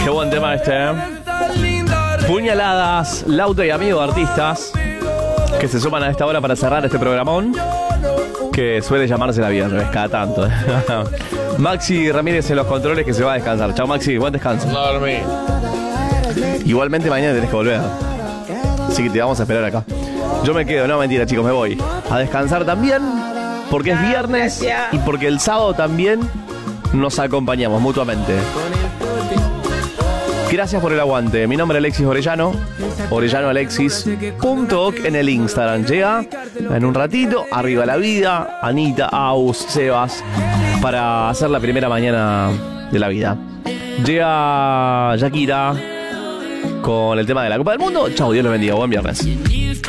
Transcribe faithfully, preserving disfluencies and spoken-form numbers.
Qué buen tema este, ¿eh? Puñaladas, Lauta y Amigo de artistas que se suman a esta hora para cerrar este programón que suele llamarse La Viernes, cada tanto. Maxi Ramírez en los controles, que se va a descansar. Chao, Maxi, buen descanso. No dormí. Igualmente mañana tenés que volver. Así que te vamos a esperar acá. Yo me quedo, no, mentira, chicos, me voy a descansar también, porque es viernes y porque el sábado también nos acompañamos mutuamente. Gracias por el aguante. Mi nombre es Alexis Orellano, Orellano Alexis punto oc en el Instagram. Llega en un ratito, Arriba la Vida, Anita, Aus, Sebas, para hacer la primera mañana de la vida. Llega Shakira con el tema de la Copa del Mundo. Chau, Dios los bendiga, buen viernes.